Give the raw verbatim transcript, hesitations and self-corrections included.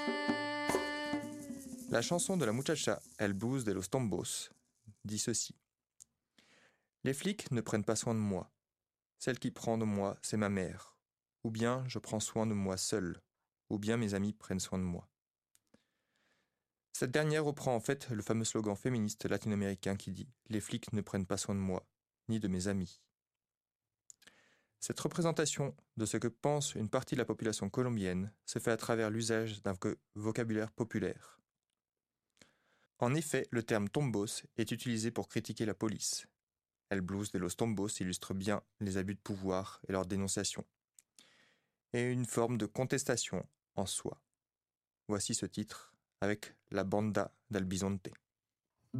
La chanson de la muchacha El blues de los tombos dit ceci. Les flics ne prennent pas soin de moi. Celle qui prend de moi, c'est ma mère. Ou bien je prends soin de moi seul. Ou bien mes amis prennent soin de moi. Cette dernière reprend en fait le fameux slogan féministe latino-américain qui dit « Les flics ne prennent pas soin de moi, ni de mes amis ». Cette représentation de ce que pense une partie de la population colombienne se fait à travers l'usage d'un vocabulaire populaire. En effet, le terme tombos est utilisé pour critiquer la police. El blues de los tombos illustre bien les abus de pouvoir et leur dénonciation, et une forme de contestation en soi. Voici ce titre avec la banda del bisonte.